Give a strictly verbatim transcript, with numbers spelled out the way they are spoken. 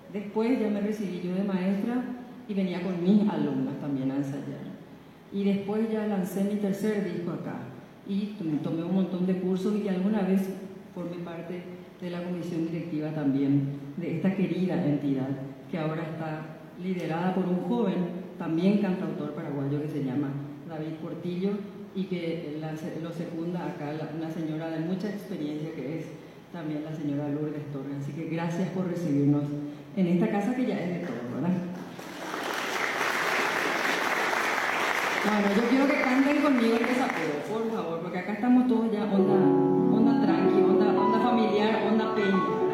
Después ya me recibí yo de maestra y venía con mis alumnas también a ensayar. Y después ya lancé mi tercer disco acá y tomé un montón de cursos y que alguna vez formé parte de la comisión directiva también de esta querida entidad que ahora está liderada por un joven, también cantautor paraguayo que se llama David Portillo y que la, lo secunda acá la, una señora de mucha experiencia que es también la señora Lourdes Torres. Así que gracias por recibirnos en esta casa que ya es de todo, ¿verdad? Bueno, yo quiero que canten conmigo el desapego, por favor, porque acá estamos todos ya onda, onda tranqui, onda, onda familiar, onda peña.